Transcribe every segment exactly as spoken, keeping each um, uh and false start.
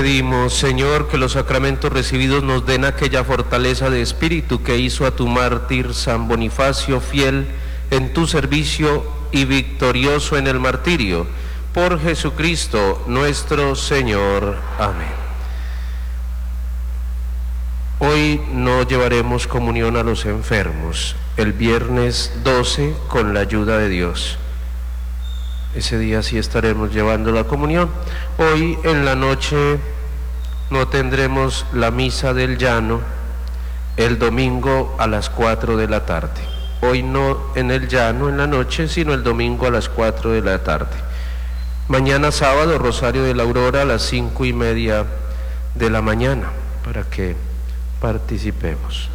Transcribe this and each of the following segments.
pedimos, Señor, que los sacramentos recibidos nos den aquella fortaleza de espíritu que hizo a tu mártir San Bonifacio fiel en tu servicio y victorioso en el martirio. Por Jesucristo nuestro Señor. Amén. Hoy no llevaremos comunión a los enfermos. El viernes doce, con la ayuda de Dios. Ese día sí estaremos llevando la comunión. Hoy en la noche no tendremos la misa del llano, el domingo a las cuatro de la tarde. Hoy no en el llano en la noche, sino el domingo a las cuatro de la tarde. Mañana sábado, Rosario de la Aurora a las cinco y media de la mañana, para que participemos.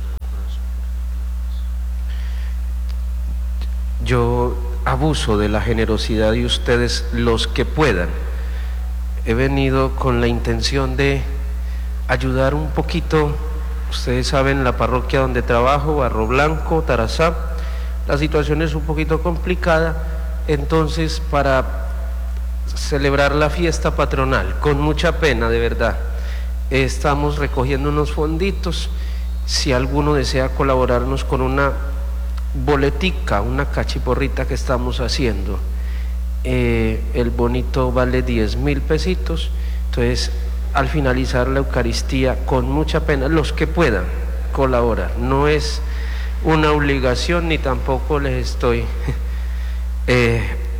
Yo abuso de la generosidad de ustedes, los que puedan. He venido con la intención de ayudar un poquito. Ustedes saben, la parroquia donde trabajo, Barro Blanco, Tarazá, la situación es un poquito complicada. Entonces, para celebrar la fiesta patronal, con mucha pena, de verdad, estamos recogiendo unos fonditos. Si alguno desea colaborarnos con una boletica, una cachiporrita que estamos haciendo, eh, el bonito vale diez mil pesitos. Entonces, al finalizar la Eucaristía, con mucha pena, los que puedan colaborar, no es una obligación ni tampoco les estoy eh,